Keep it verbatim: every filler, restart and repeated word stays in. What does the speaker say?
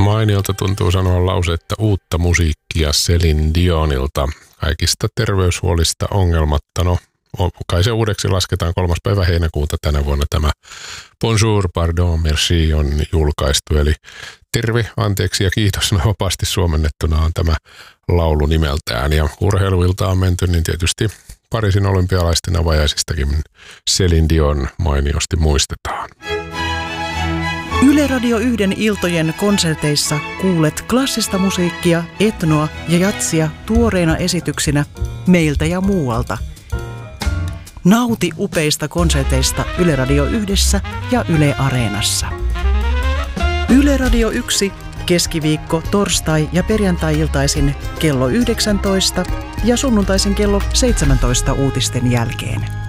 Mainiolta tuntuu sanoa lause, että uutta musiikkia Céline Dionilta. Kaikista terveyshuolista ongelmatta. No, kai se uudeksi lasketaan kolmas päivä heinäkuuta tänä vuonna tämä Bonjour, pardon, merci on julkaistu. Eli terve, anteeksi ja kiitos vapaasti suomennettuna on tämä laulu nimeltään. Ja urheiluilta on menty, niin tietysti Pariisin olympialaisten avajaisistakin Céline Dion mainiosti muistetaan. Yle Radio yhden iltojen konserteissa kuulet klassista musiikkia, etnoa ja jatsia tuoreina esityksinä meiltä ja muualta. Nauti upeista konserteista Yle Radio yhdessä ja Yle Areenassa. Yle Radio yksi keskiviikko, torstai ja perjantai-iltaisin kello yhdeksäntoista ja sunnuntaisin kello seitsemäntoista uutisten jälkeen.